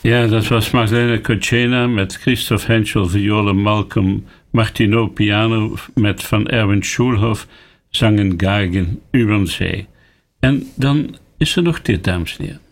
Ja, dat was Magdalena Kochena met Christoph Henschel, violen, Malcolm Martineau, piano, met Van Erwin Schulhoff, zang en geigen, Überzee. En dan is er nog dit, dames en heren.